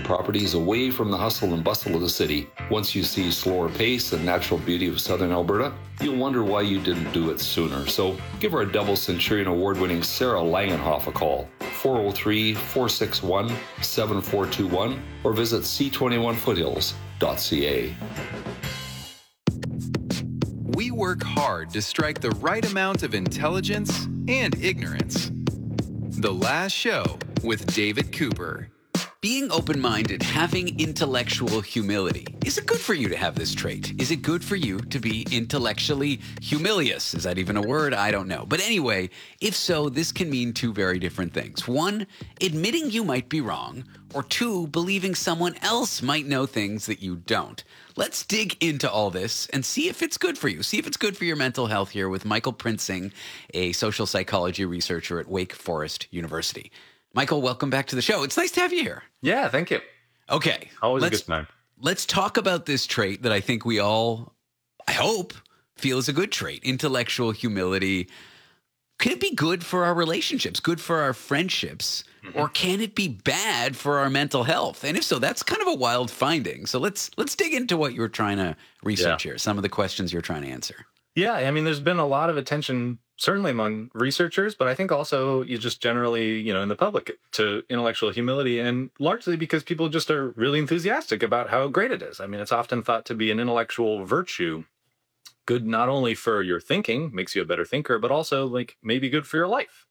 properties away from the hustle and bustle of the city. Once you see slower pace and natural beauty of southern Alberta, you'll wonder why you didn't do it sooner. So give our Double Centurion Award-winning Sarah Langenhoff a call, 403-461-7421, or visit c21foothills.ca. We work hard to strike the right amount of intelligence and ignorance. The Last Show with David Cooper. Being open-minded, having intellectual humility. Is it good for you to have this trait? Is it good for you to be intellectually humilious? Is that even a word? I don't know. But anyway, if so, this can mean two very different things. One, admitting you might be wrong, or two, believing someone else might know things that you don't. Let's dig into all this and see if it's good for you. See if it's good for your mental health here with Michael Prinzing, a social psychology researcher at Wake Forest University. Michael, welcome back to the show. It's nice to have you here. Yeah, thank you. Okay. Always a good time. Let's talk about this trait that I think we all, I hope, feel is a good trait, intellectual humility. Can it be good for our relationships, good for our friendships, or can it be bad for our mental health? And if so, that's kind of a wild finding. So let's dig into what you're trying to research here, some of the questions you're trying to answer. Yeah, I mean, there's been a lot of attention, certainly among researchers, but I think also you just generally, in the public to intellectual humility, and largely because people just are really enthusiastic about how great it is. I mean, it's often thought to be an intellectual virtue, good not only for your thinking, makes you a better thinker, but also like maybe good for your life.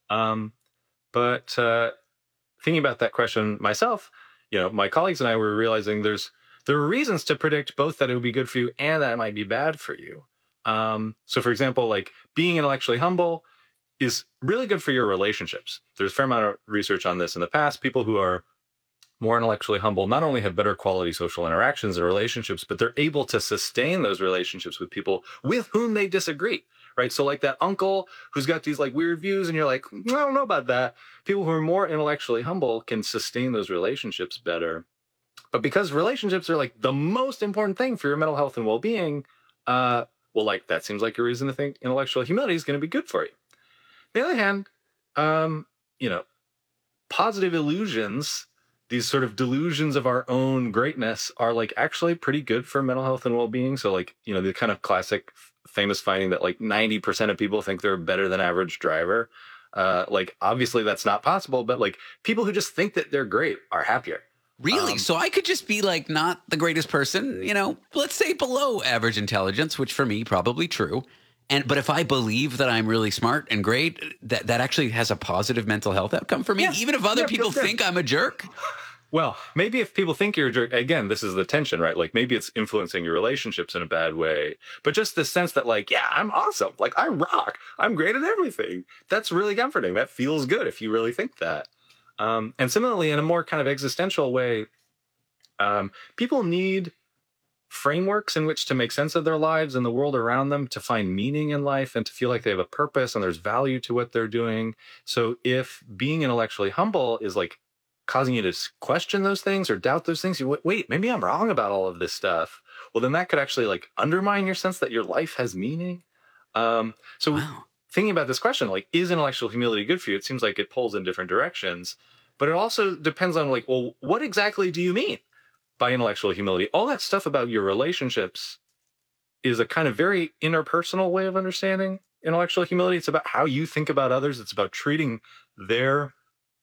But thinking about that question myself, my colleagues and I were realizing there are reasons to predict both that it would be good for you and that it might be bad for you. So for example, like being intellectually humble is really good for your relationships. There's a fair amount of research on this in the past. People who are more intellectually humble not only have better quality social interactions and relationships, but they're able to sustain those relationships with people with whom they disagree, right? So like that uncle who's got these like weird views and you're like, I don't know about that. People who are more intellectually humble can sustain those relationships better. But because relationships are like the most important thing for your mental health and well-being, well, like that seems like a reason to think intellectual humility is going to be good for you. On the other hand, positive illusions, these sort of delusions of our own greatness are like actually pretty good for mental health and well-being. So like, the kind of classic famous finding that like 90% of people think they're a better than average driver. Like obviously that's not possible, but like people who just think that they're great are happier. Really? So I could just be like not the greatest person, let's say below average intelligence, which for me probably true. But if I believe that I'm really smart and great, that actually has a positive mental health outcome for me, even if other people think I'm a jerk. Well, maybe if people think you're a jerk, again, this is the tension, right? Like maybe it's influencing your relationships in a bad way, but just the sense that like, yeah, I'm awesome. Like I rock. I'm great at everything. That's really comforting. That feels good if you really think that. And similarly, in a more kind of existential way, people need frameworks in which to make sense of their lives and the world around them, to find meaning in life and to feel like they have a purpose and there's value to what they're doing. So if being intellectually humble is like causing you to question those things or doubt those things, you wait, maybe I'm wrong about all of this stuff. Well, then that could actually like undermine your sense that your life has meaning. Thinking about this question, like, is intellectual humility good for you? It seems like it pulls in different directions, but it also depends on like, well, what exactly do you mean by intellectual humility? All that stuff about your relationships is a kind of very interpersonal way of understanding intellectual humility. It's about how you think about others. It's about treating their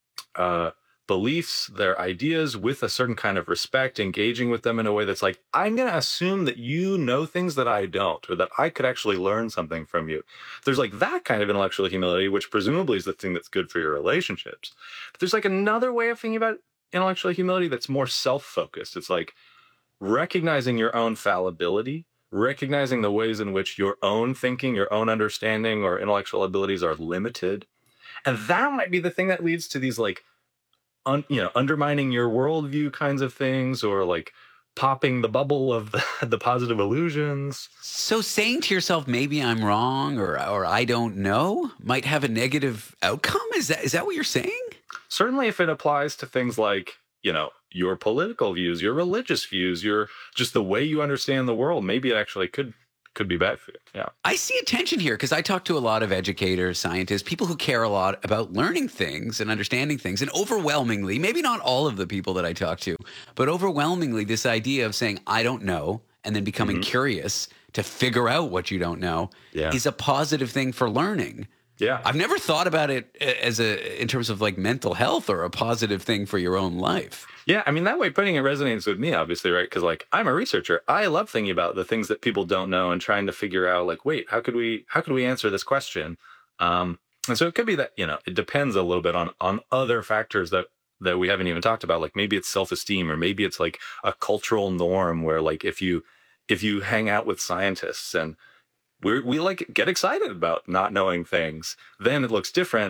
beliefs, their ideas with a certain kind of respect, engaging with them in a way that's like, I'm going to assume that you know things that I don't, or that I could actually learn something from you. There's like that kind of intellectual humility, which presumably is the thing that's good for your relationships. But there's like another way of thinking about intellectual humility that's more self-focused. It's like recognizing your own fallibility, recognizing the ways in which your own thinking, your own understanding, or intellectual abilities are limited. And that might be the thing that leads to these like, undermining your worldview kinds of things, or like popping the bubble of the positive illusions. So saying to yourself, maybe I'm wrong or I don't know, might have a negative outcome? Is that what you're saying? Certainly if it applies to things like, your political views, your religious views, your just the way you understand the world, maybe it actually could could be bad for you. Yeah. I see a tension here because I talk to a lot of educators, scientists, people who care a lot about learning things and understanding things. And overwhelmingly, maybe not all of the people that I talk to, but overwhelmingly, this idea of saying, I don't know, and then becoming curious to figure out what you don't know is a positive thing for learning. Yeah. I've never thought about it in terms of like mental health or a positive thing for your own life. Yeah, I mean, that way putting it resonates with me, obviously, right? Because like I'm a researcher. I love thinking about the things that people don't know and trying to figure out like, wait, how could we answer this question? And so it could be that, it depends a little bit on other factors that we haven't even talked about. Like maybe it's self-esteem, or maybe it's like a cultural norm where like if you hang out with scientists and we like get excited about not knowing things, then it looks different.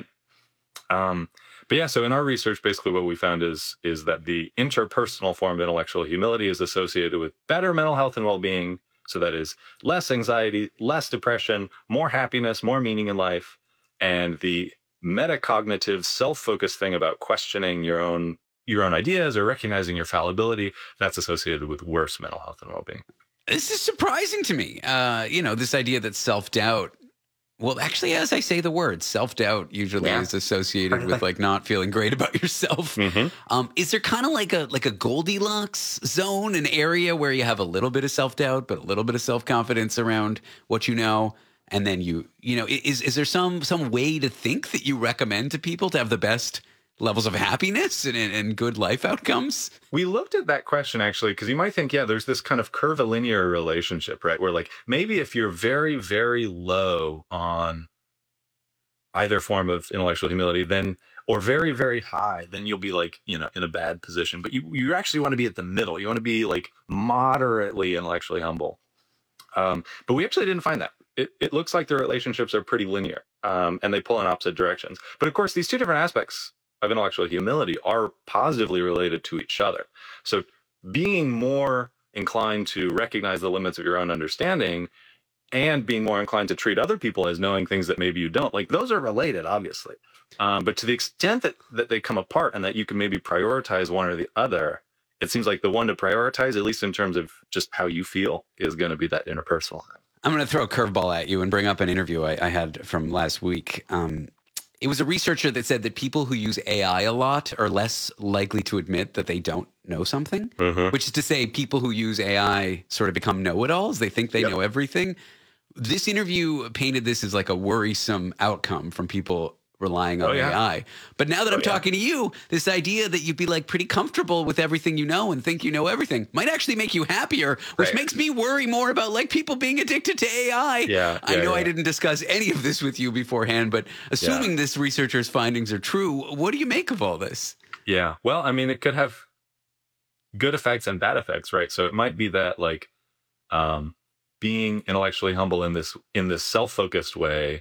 But yeah, so in our research, basically what we found is that the interpersonal form of intellectual humility is associated with better mental health and well-being. So that is less anxiety, less depression, more happiness, more meaning in life. And the metacognitive self-focused thing about questioning your own ideas or recognizing your fallibility, that's associated with worse mental health and well-being. This is surprising to me. This idea that self-doubt, well, actually, as I say the word, self-doubt usually is associated with like not feeling great about yourself. Is there kind of like a Goldilocks zone, an area where you have a little bit of self-doubt, but a little bit of self-confidence around what you know? And then is there some way to think that you recommend to people to have the best levels of happiness and good life outcomes? We looked at that question actually, because you might think, there's this kind of curvilinear relationship, right? Where like maybe if you're very, very low on either form of intellectual humility, then, or very, very high, then you'll be like, in a bad position. But you actually want to be at the middle. You want to be like moderately intellectually humble. But we actually didn't find that. It looks like the relationships are pretty linear, and they pull in opposite directions. But of course, these two different aspects of intellectual humility are positively related to each other. So being more inclined to recognize the limits of your own understanding and being more inclined to treat other people as knowing things that maybe you don't, like those are related, obviously. But to the extent that they come apart and that you can maybe prioritize one or the other, it seems like the one to prioritize, at least in terms of just how you feel, is going to be that interpersonal. I'm going to throw a curveball at you and bring up an interview I had from last week. It was a researcher that said that people who use AI a lot are less likely to admit that they don't know something, which is to say people who use AI sort of become know-it-alls. They think they know everything. This interview painted this as like a worrisome outcome from people relying on AI. But now that I'm talking to you, this idea that you'd be like pretty comfortable with everything you know and think you know everything might actually make you happier, which makes me worry more about like people being addicted to AI. I know I didn't discuss any of this with you beforehand, but assuming this researcher's findings are true, what do you make of all this? Yeah. Well, I mean, it could have good effects and bad effects, right? So it might be that like being intellectually humble in this self-focused way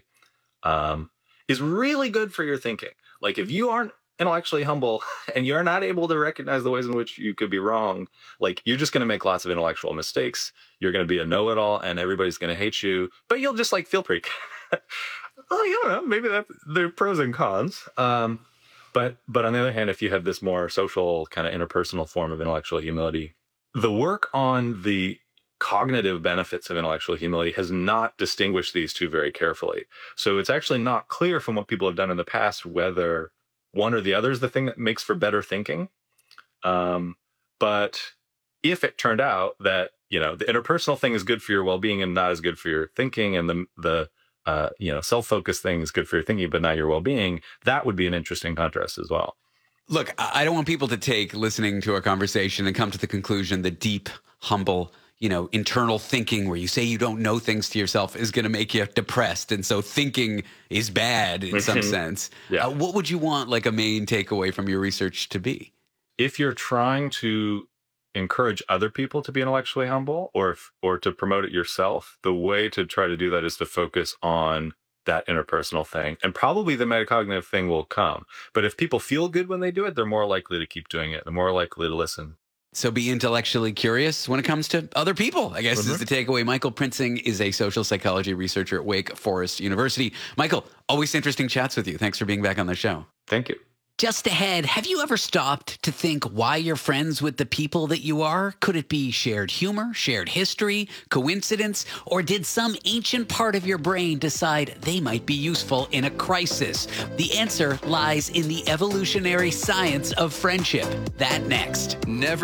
is really good for your thinking. Like if you aren't intellectually humble and you're not able to recognize the ways in which you could be wrong, like you're just going to make lots of intellectual mistakes. You're going to be a know-it-all and everybody's going to hate you, but you'll just like feel pretty. Well, you don't know, maybe there are pros and cons. But on the other hand, if you have this more social kind of interpersonal form of intellectual humility, the work on the cognitive benefits of intellectual humility has not distinguished these two very carefully. So it's actually not clear from what people have done in the past whether one or the other is the thing that makes for better thinking. But if it turned out that, the interpersonal thing is good for your well-being and not as good for your thinking, and the self-focused thing is good for your thinking but not your well-being, that would be an interesting contrast as well. Look, I don't want people to take listening to our conversation and come to the conclusion that deep, humble, internal thinking where you say you don't know things to yourself is going to make you depressed. And so thinking is bad in some sense. What would you want like a main takeaway from your research to be? If you're trying to encourage other people to be intellectually humble or to promote it yourself, the way to try to do that is to focus on that interpersonal thing. And probably the metacognitive thing will come. But if people feel good when they do it, they're more likely to keep doing it. They're more likely to listen. So be intellectually curious when it comes to other people, I guess is the takeaway. Michael Prinzing is a social psychology researcher at Wake Forest University. Michael, always interesting chats with you. Thanks for being back on the show. Thank you. Just ahead, have you ever stopped to think why you're friends with the people that you are? Could it be shared humor, shared history, coincidence, or did some ancient part of your brain decide they might be useful in a crisis? The answer lies in the evolutionary science of friendship. That next. Never